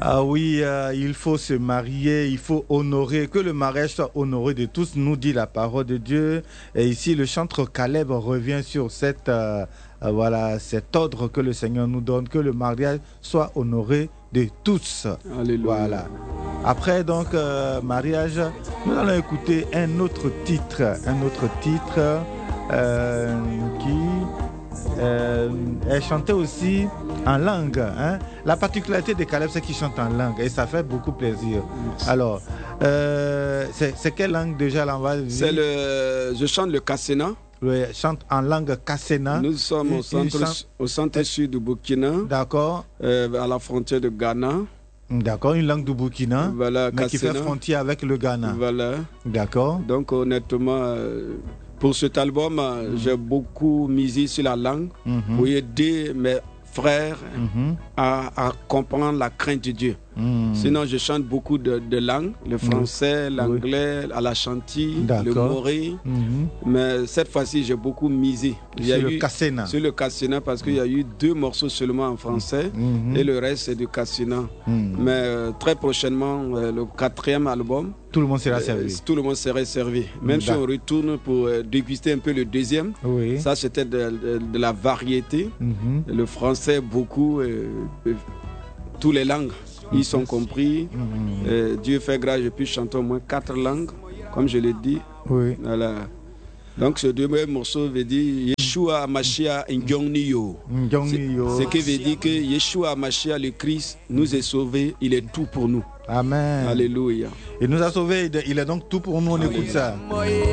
Ah oui, il faut se marier, il faut honorer, que le mariage soit honoré de tous, nous dit la parole de Dieu. Et ici, le chantre Caleb revient sur voilà, cet ordre que le Seigneur nous donne, que le mariage soit honoré de tous. Alléluia. Voilà. Après donc mariage, nous allons écouter un autre titre qui est chanté aussi en langue. Hein. La particularité de Caleb, c'est qu'il chante en langue et ça fait beaucoup plaisir. Alors, c'est quelle langue déjà là, on va dire? Je chante le Kassena. Oui, chante en langue Kassena. Nous sommes au centre-sud du Burkina. D'accord. À la frontière de Ghana. D'accord, une langue du Burkina, voilà, mais qui fait frontière avec le Ghana. Voilà. D'accord. Donc honnêtement, pour cet album, j'ai beaucoup misé sur la langue pour aider mes frères à comprendre la crainte de Dieu. Sinon, je chante beaucoup de langues, le français, l'anglais, à la chantilly, le moré. Mais cette fois-ci, j'ai beaucoup misé. Sur le Kassena. Sur le Kassena, parce qu'il y a eu 2 morceaux seulement en français et le reste, c'est du Kassena. Mais très prochainement, le 4e album, tout le monde sera servi. Tout le monde serait servi. Même si on retourne pour déguster un peu le 2e, ça c'était de la variété. Le français, beaucoup, toutes les langues. Ils sont compris. Dieu fait grâce, je puis chanter au moins 4 langues, comme je l'ai dit. Voilà. Donc ce 2e morceau veut dire Yeshua Mashiach Ngyongniyo. Ce qui veut dire que Yeshua Mashiach, le Christ, nous est sauvé, il est tout pour nous. Amen. Alléluia. Il nous a sauvés, il est donc tout pour nous, on écoute ça.